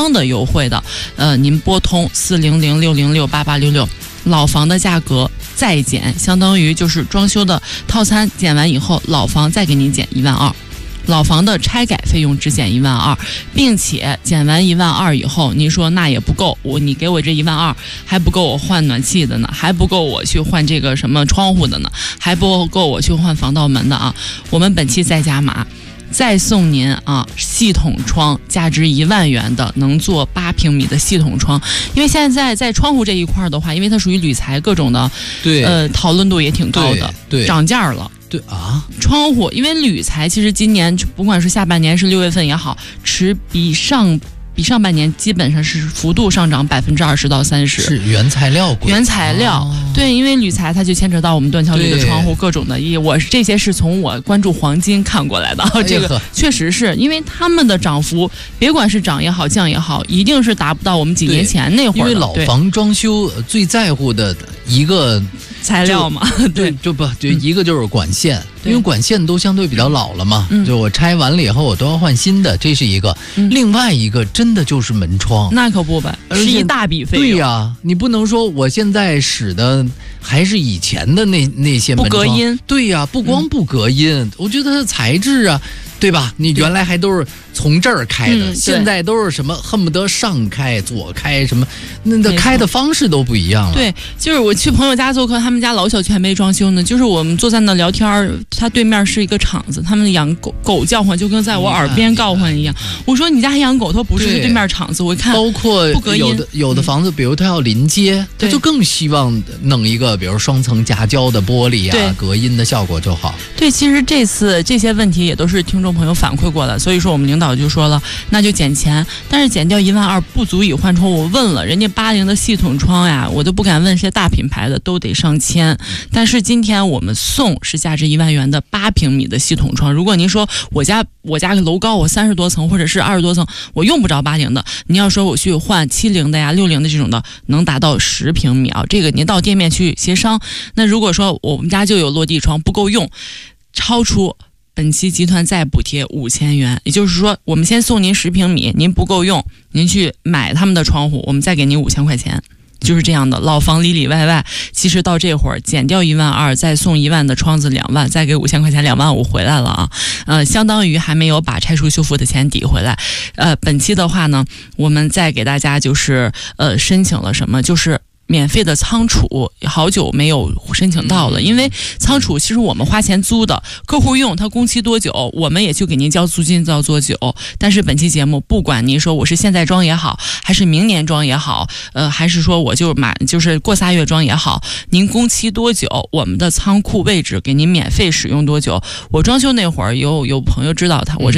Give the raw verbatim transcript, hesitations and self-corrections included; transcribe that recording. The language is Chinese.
当的优惠的。呃，您拨通四零零六零六八八六六，老房的价格再减，相当于就是装修的套餐减完以后，老房再给你减一万二。老房的拆改费用只减一万二，并且减完一万二以后，您说那也不够，我你给我这一万二还不够我换暖气的呢，还不够我去换这个什么窗户的呢，还不够我去换防盗门的啊。我们本期再加码，再送您啊系统窗，价值一万元的能做八平米的系统窗。因为现在在窗户这一块的话，因为它属于铝材，各种的对呃讨论度也挺高的， 对，对涨价了。 对啊， 窗户因为铝材，其实今年不管是下半年是六月份也好，持比上比上半年基本上是幅度上涨百分之二十到三十， 是原材料贵， 原材料、哦、对，因为铝材它就牵扯到我们断桥铝的窗户各种的，我这些是从我关注黄金看过来的，哎、这个确实是因为他们的涨幅，别管是涨也好降也好，一定是达不到我们几年前那会儿的。 因为老房装修最在乎的一个材料嘛， 对，就不就一个就是管线、嗯，因为管线都相对比较老了嘛，嗯、就我拆完了以后我都要换新的，这是一个、嗯。另外一个真的就是门窗， 那可不呗，是一大笔费用。 对呀、啊，你不能说我现在使的还是以前的那那些门窗， 不隔音。 对呀、啊，不光不隔音、嗯，我觉得它的材质啊。对吧？你原来还都是从这儿开的、嗯，现在都是什么恨不得上开、左开什么，那的开的方式都不一样了。 对，就是我去朋友家做客，他们家老小区还没装修呢，就是我们坐在那聊天，他对面是一个厂子，他们养狗，狗叫唤就跟在我耳边叫唤一样。我说你家还养狗？他说不是，是对面厂子。我一看， 包括有的有的房子，比如他要临街，他就更希望弄一个，比如双层夹胶的玻璃啊，隔音的效果就好。 对，其实这次这些问题也都是听众朋友反馈过了，所以说我们领导就说了，那就减钱，但是减掉一万二不足以换窗。我问了人家八零的系统窗呀，我都不敢问，这些大品牌的都得上千，但是今天我们送是价值一万元的八平米的系统窗。如果您说我家我家楼高我三十多层或者是二十多层，我用不着八零的，您要说我去换七零的呀、六零的这种的，能达到十平米啊，这个您到店面去协商。那如果说我们家就有落地窗不够用，超出本期集团再补贴五千元，也就是说，我们先送您十平米，您不够用，您去买他们的窗户，我们再给您五千块钱，就是这样的。老房里里外外，其实到这会儿减掉一万二，再送一万的窗子两万，再给五千块钱，两万五回来了啊，呃，相当于还没有把拆除修复的钱抵回来。呃，本期的话呢，我们再给大家就是呃申请了什么，就是免费的仓储，好久没有申请到了，因为仓储其实我们花钱租的，客户用它工期多久，我们也去给您交租金交多久。但是本期节目，不管您说我是现在装也好，还是明年装也好，呃，还是说我就买就是过仨月装也好，您工期多久，我们的仓库位置给您免费使用多久。我装修那会儿有有朋友知道他，我这